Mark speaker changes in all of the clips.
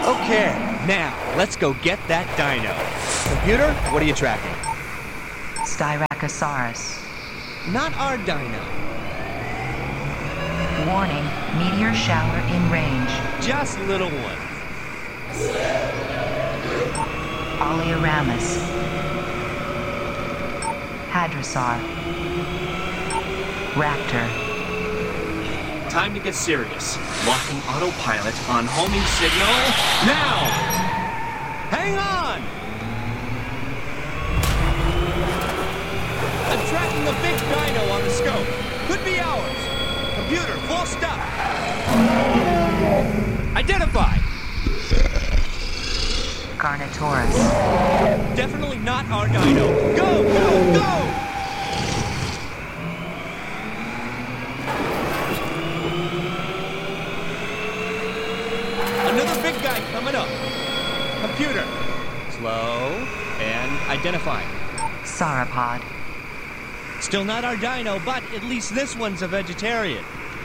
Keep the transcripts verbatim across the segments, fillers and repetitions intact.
Speaker 1: Okay, now let's go get that dino. Computer, what are you tracking?
Speaker 2: Styracosaurus.
Speaker 1: Not our dino.
Speaker 2: Warning, meteor shower in range.
Speaker 1: Just little one.
Speaker 2: Oleoramus. Hadrosaur. Raptor.
Speaker 1: Time to get serious. Locking autopilot on homing signal now! Hang on! I'm tracking a big dino on the scope. Could be ours. Computer, full stop. Identify!
Speaker 2: Carnotaurus.
Speaker 1: Definitely not our dino. Go, go, go! Another big guy coming up. Computer. Slow and identify.
Speaker 2: Sauropod.
Speaker 1: Still not our dino, but at least this one's a vegetarian.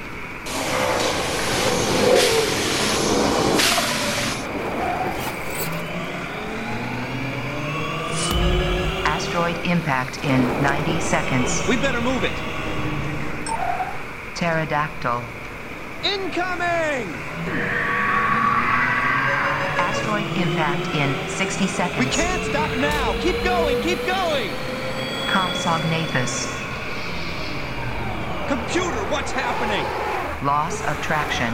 Speaker 2: Asteroid impact in ninety seconds.
Speaker 1: We better move it.
Speaker 2: Pterodactyl.
Speaker 1: Incoming!
Speaker 2: Asteroid impact in sixty seconds.
Speaker 1: We can't stop now. Keep going, keep going.
Speaker 2: Compsognathus.
Speaker 1: Computer, what's happening?
Speaker 2: Loss of traction.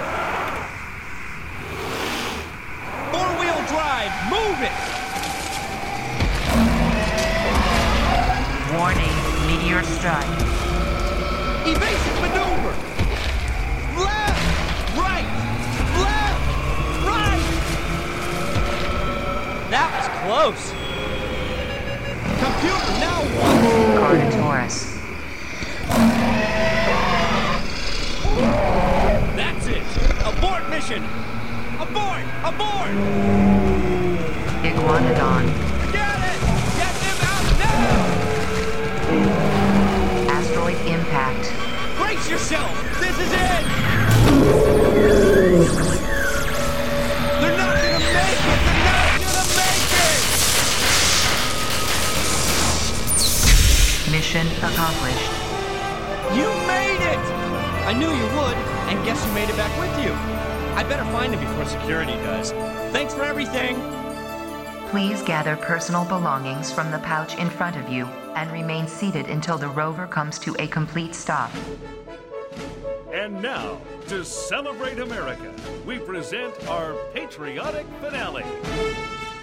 Speaker 1: Four-wheel drive, move it!
Speaker 2: Warning, meteor strike.
Speaker 1: Evasive maneuver! Left! Right! Left! Right! That was close. Computer, now what?
Speaker 2: Carnotaurus.
Speaker 1: That's it! Abort mission! Abort! Abort!
Speaker 2: Iguanodon.
Speaker 1: Get it! Get them out now!
Speaker 2: Asteroid impact.
Speaker 1: Brace yourself! This is it! They're not gonna make it! They're not gonna make it!
Speaker 2: Mission accomplished.
Speaker 1: You made it! I knew you would, and guess who made it back with you? I better find him before security does. Thanks for everything!
Speaker 2: Please gather personal belongings from the pouch in front of you and remain seated until the rover comes to a complete stop.
Speaker 3: And now, to celebrate America, we present our patriotic finale.